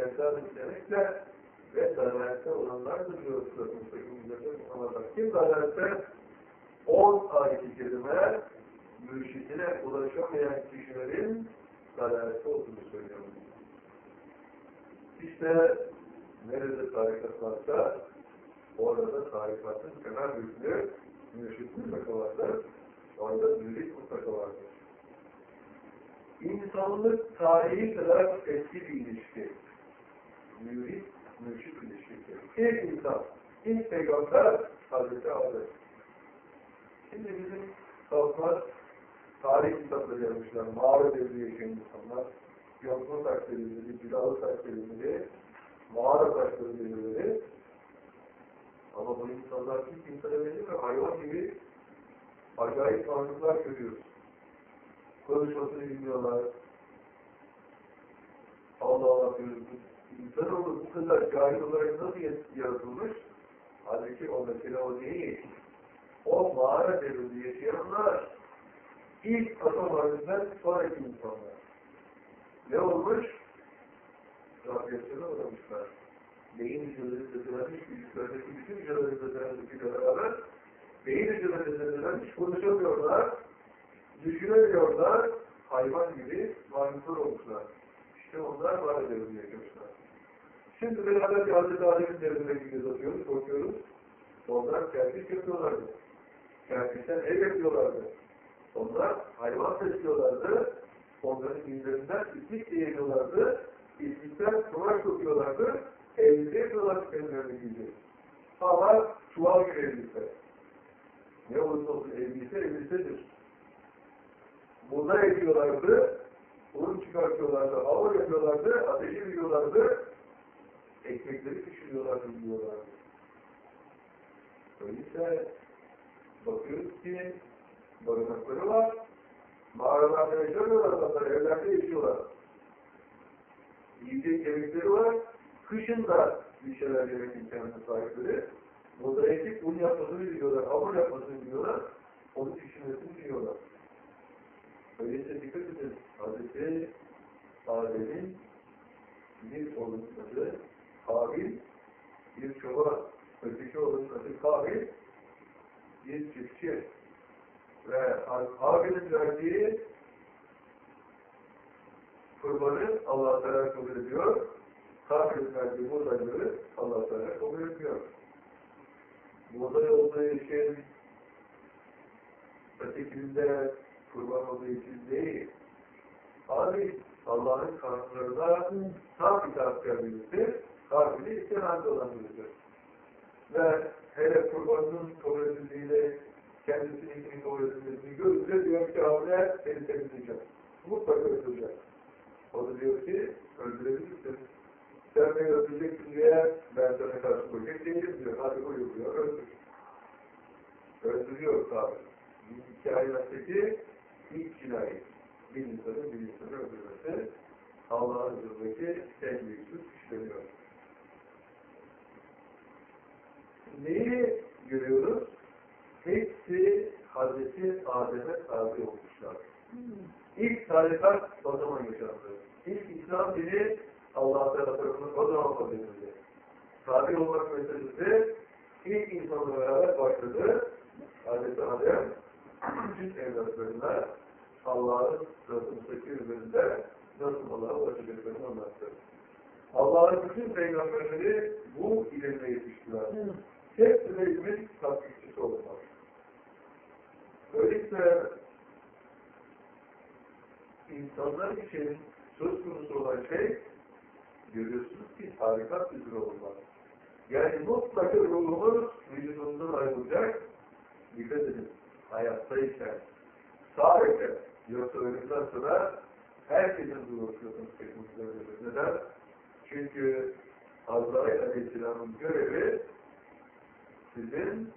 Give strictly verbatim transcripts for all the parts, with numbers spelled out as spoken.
dalalette demekle ve dalalette olanlardır diyoruz. Kim dalalette on ayet-i kerime mürşidine ulaşamayan kişilerin dalalette olduğunu söylüyor. İşte nerede tarikat varsa orada tarikatın kenar hükmü mürşid mutlaka vardır. Orada mürit mutlaka vardır. İnsanlık tarihi kadar eski bir ilişki. Mürit, mürşid ilişkisi. İlk insan, ilk peygamber Hazreti Adem. Şimdi bizim halklar tarih kitapları yazmışlar. Mağara devri yaşayan insanlar. Yokluk taşlarıyla, bilalı taşlarıyla, mağara taşlarıyla. Ama bu insanlar ilk insana benziyor ve hayvan gibi acayip varlıklar görüyoruz. Konuşmasını bilmiyorlar. Allah Allah diyoruz. İnsanoğlu bu kadar cahil olarak nasıl yaratılmış? Halbuki o mesele o değil. O mağara devrinde yaşayanlar ilk atom halinden sonraki insanlar. Ne olmuş? Radyasyona uğramışlar. Beyin hücreleri zedelenmiş, yüzlerdeki bütün hücreleri zedelenmişle beraber beyin hücreleri zedelenmiş, konuşamıyorlar, düşünemiyorlar, hayvan gibi varlıklar olmuşlar. İşte onlar var devrinde yaşamışlar. Şimdi beraber Hazreti Adem'in devrine gidiyoruz, atıyoruz, bakıyoruz. Onlar kerpiç yapıyorlardı. Kerpiçten ev yapıyorlardı. Onlar hayvan besliyorlardı. Onların yüzlerinden iplik yayıyorlardı. İplikten kumaş kokuyorlardı. Elbise yapıyorlardı kendilerine giyecek. Ama çuval gibi elbise. Ne olursa olsun elbise elbisedir. Buğday ediyorlardı. Un çıkartıyorlardı. Hamur yapıyorlardı. Ateşi veriyorlardı. Ekmekleri pişiriyorlardı, yiyorlardı. Öyleyse bakıyoruz ki barınakları var. Mağaralarda yaşamıyorlar adamlar, evlerde yaşıyorlar. Yiyecek yemekleri var. Kışın da bir şeyler yemek imkanına sahipleri. Burada eksik un yapmasını biliyorlar, hamur yapmasını biliyorlar. Onu pişirmesini biliyorlar. Öyleyse dikkat edin. Hazreti Adem'in bir oğlunun adı Kabil, bir çoban, öteki oğlunun adı Kabil, bir çiftçi. Ve Kabil'in verdiği kurbanı Allah-u Teala kabul ediyor. Kabil'in verdiği buğdayları Allah-u Teala kabul ediyor. Buğday olduğu için ötekinde kurban olduğu için değil. Abi Allah'ın kanunlarına tam itaat birisi, Kabil'i istemezde olan birisi. Ve hele kurbanın kabul edildiğiyle kendisinin kabul edildiğini görünce diyor ki Avne seni temizleyeceğim. Mutlaka öldüreceğim. O da diyor ki öldürebilirsin. Sen beni öldüreceksin diye ben sana karşı koyacak değilim diyor. Hadi uyuyor, öldür. Öldürüyor Kabil. Hikayetteki ilk cinayet. Bir insanın bir insanı öldürmesi Allah'ın huzurundaki en büyük suç işleniyor. Neyi görüyoruz? Hepsi Hazreti Adem'e tabi olmuşlar. İlk tarikat o zaman yaşandı. İlk İslam dini Allah-u Teala tarafından o zaman kabul edildi. Tabi olmak meselesi ilk insanla beraber başladı. Hazreti Adem bütün evlatlarına Allah'ın rızkındaki üzerinde nasıl Allah'a ulaşacaklarını anlattı. Allah'ın bütün peygamberleri bu ilimle yetiştiler. Hepsi de ilmin tatbikçisi oldular. Öyleyse insanlar için söz konusu olan şey görüyorsunuz ki tarikat bir ruh var. Yani mutlaka ruhumuz vücudundan ayrılacak. Dikkat edin. Hayattayken, sağırken, yoksa ölümden sonra herkesin ruhu okuyorsunuz kesinlikle. Neden? Çünkü Azrail Aleyhisselam'ın görevi sizin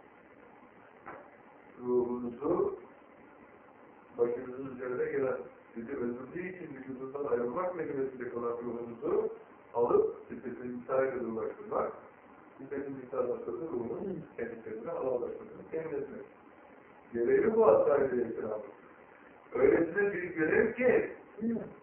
ruhunuzu başınızın üzerine gelen, sizi öldürdüğü için vücudundan ayrılmak meselesiyle kalan ruhunuzu alıp sistemin miktarıyla ulaştırmak, sistemin miktarından sonra ruhunun kendi kendine alalaşmasını temin etmek. Görevi bu Azrail Aleyhisselam'ın. Öylesine bir görev ki